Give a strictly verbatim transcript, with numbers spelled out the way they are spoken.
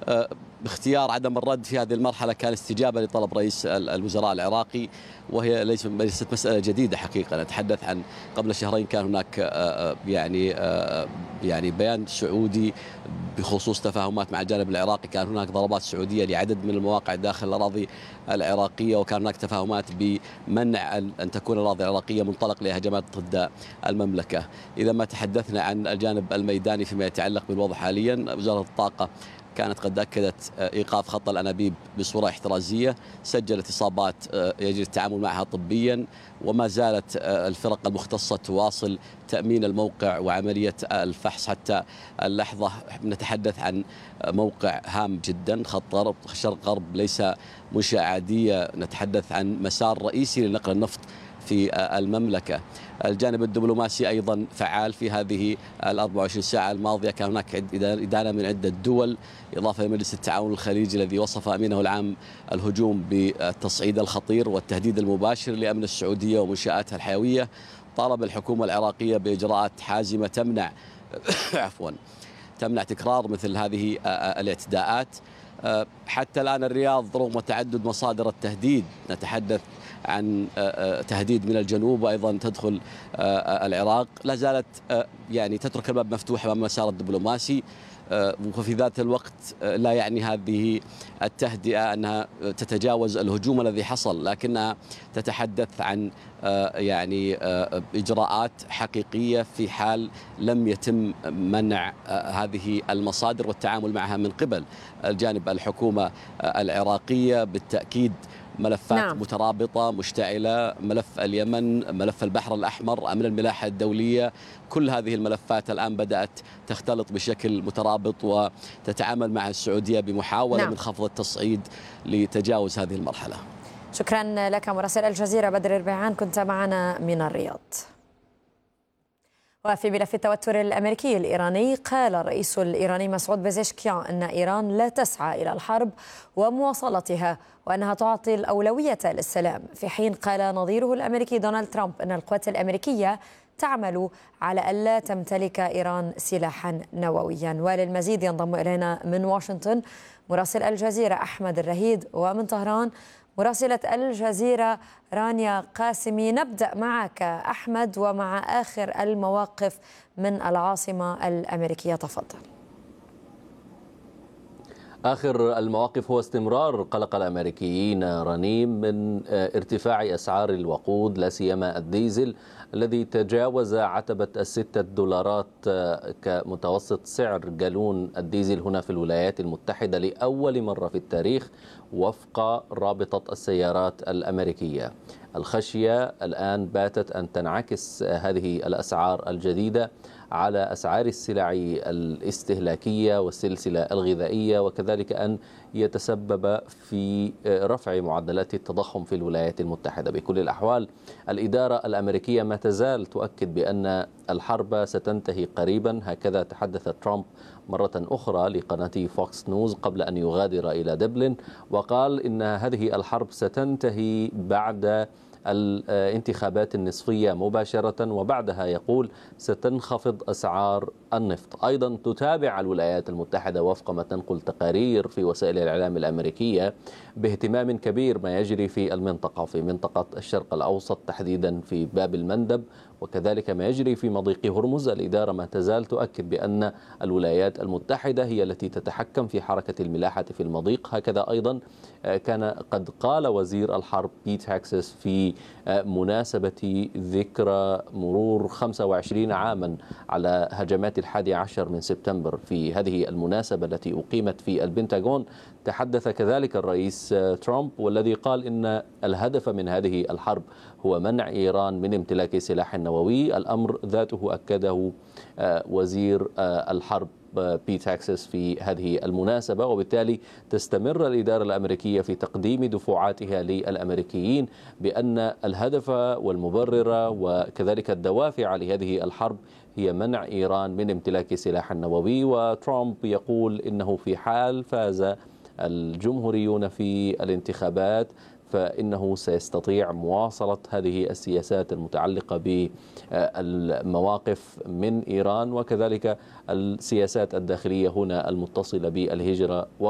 باختيار عدم الرد في هذه المرحلة كان استجابة لطلب رئيس الوزراء العراقي، وهي ليست مسألة جديدة حقيقة. نتحدث عن قبل شهرين كان هناك يعني يعني بيان سعودي بخصوص تفاهمات مع الجانب العراقي، كان هناك ضربات سعودية لعدد من المواقع داخل الأراضي العراقية، وكان هناك تفاهمات بمنع أن تكون الأراضي العراقية منطلق لهجمات ضد المملكة. إذا ما تحدثنا عن الجانب الميداني فيما يتعلق بالوضع حاليا، وزارة الطاقة كانت قد أكدت إيقاف خط الأنابيب بصورة احترازية، سجلت إصابات يجري التعامل معها طبيا، وما زالت الفرق المختصة تواصل تأمين الموقع وعملية الفحص حتى اللحظة. نتحدث عن موقع هام جدا، خط غرب شرق غرب ليس منشأة عادية، نتحدث عن مسار رئيسي لنقل النفط في المملكة. الجانب الدبلوماسي أيضا فعال في هذه ال أربع وعشرين ساعة الماضية، كان هناك إدانة من عدة دول، إضافة لمجلس التعاون الخليجي الذي وصف أمينه العام الهجوم بالتصعيد الخطير والتهديد المباشر لأمن السعودية ومنشآتها الحيوية. طالب الحكومة العراقية بإجراءات حازمة تمنع عفوا تمنع تكرار مثل هذه الاعتداءات. حتى الآن الرياض رغم تعدد مصادر التهديد، نتحدث عن تهديد من الجنوب وأيضا تدخل العراق، لا زالت يعني تترك الباب مفتوح أمام المسار الدبلوماسي. وفي ذات الوقت لا يعني هذه التهدئة أنها تتجاوز الهجوم الذي حصل، لكنها تتحدث عن يعني إجراءات حقيقية في حال لم يتم منع هذه المصادر والتعامل معها من قبل الجانب الحكومة العراقية. بالتأكيد ملفات نعم. مترابطة مشتعلة، ملف اليمن، ملف البحر الأحمر، أمن الملاحة الدولية، كل هذه الملفات الآن بدأت تختلط بشكل مترابط وتتعامل مع السعودية بمحاولة نعم. من خفض التصعيد لتجاوز هذه المرحلة. شكرا لك مراسل الجزيرة بدر الربيعان، كنت معنا من الرياض. وفي ملف التوتر الأمريكي الإيراني، قال الرئيس الإيراني مسعود بيزشكيان أن إيران لا تسعى إلى الحرب ومواصلتها، وأنها تعطي الأولوية للسلام، في حين قال نظيره الأمريكي دونالد ترامب أن القوات الأمريكية تعمل على ألا تمتلك إيران سلاحا نوويا. وللمزيد ينضم إلينا من واشنطن مراسل الجزيرة أحمد الرهيد، ومن طهران مراسلة الجزيرة رانيا قاسمي. نبدأ معك أحمد ومع آخر المواقف من العاصمة الأمريكية، تفضل. آخر المواقف هو استمرار قلق الأمريكيين رنيم من ارتفاع أسعار الوقود، لا سيما الديزل الذي تجاوز عتبة الستة دولارات كمتوسط سعر جالون الديزل هنا في الولايات المتحدة لأول مرة في التاريخ وفق رابطة السيارات الأمريكية. الخشية الآن باتت أن تنعكس هذه الأسعار الجديدة على أسعار السلع الاستهلاكية والسلسلة الغذائية، وكذلك أن يتسبب في رفع معدلات التضخم في الولايات المتحدة. بكل الأحوال الإدارة الأمريكية ما تزال تؤكد بأن الحرب ستنتهي قريبا، هكذا تحدث ترامب مرة أخرى لقناة فوكس نيوز قبل أن يغادر إلى دبلن، وقال إن هذه الحرب ستنتهي بعد الانتخابات النصفية مباشرة، وبعدها يقول ستنخفض أسعار النفط. أيضا تتابع الولايات المتحدة وفق ما تنقل تقارير في وسائل الإعلام الأمريكية باهتمام كبير ما يجري في المنطقة، في منطقة الشرق الأوسط تحديدا في باب المندب، وكذلك ما يجري في مضيق هرمز. الإدارة ما تزال تؤكد بأن الولايات المتحدة هي التي تتحكم في حركة الملاحة في المضيق. هكذا أيضا كان قد قال وزير الحرب بيت هاكسس في مناسبة ذكرى مرور خمسة وعشرين عاما على هجمات الحادي عشر من سبتمبر، في هذه المناسبة التي أقيمت في البنتاغون، تحدث كذلك الرئيس ترامب والذي قال إن الهدف من هذه الحرب هو منع إيران من امتلاك سلاح نووي. الأمر ذاته أكده وزير الحرب بيت هاكسس في هذه المناسبة، وبالتالي تستمر الإدارة الأمريكية في تقديم دفعاتها للأمريكيين بأن الهدف والمبرر وكذلك الدوافع لهذه الحرب هي منع إيران من امتلاك سلاح نووي. وترامب يقول إنه في حال فاز الجمهوريون في الانتخابات فإنه سيستطيع مواصلة هذه السياسات المتعلقة بالمواقف من إيران، وكذلك السياسات الداخلية هنا المتصلة بالهجرة